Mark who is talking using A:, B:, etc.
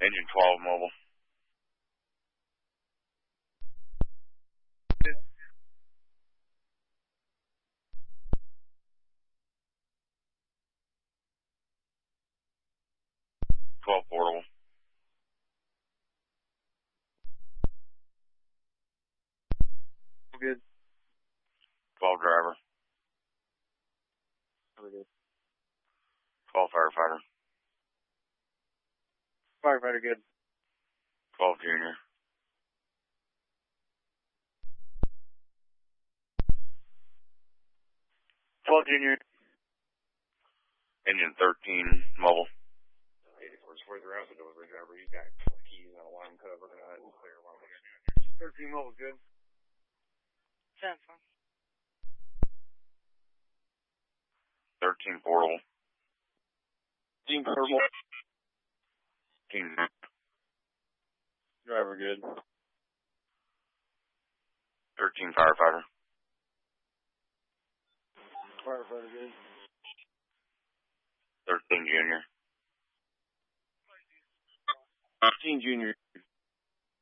A: Engine 12 mobile.
B: Good.
A: 12 portable.
B: Good.
A: 12 driver.
B: Really good.
A: 12 firefighter.
B: Firefighter good.
A: 12 junior.
B: Junior.
A: Engine 13 mobile.
B: 84's for the route delivery driver. He's got keys on alarm cover. Clear alarm. 13 mobile good.
C: 10.
A: 13 portable.
B: Team purple.
A: Team
B: Driver good.
A: 13 firefighter.
B: Firefighter good.
A: 13 junior.
B: 13 junior.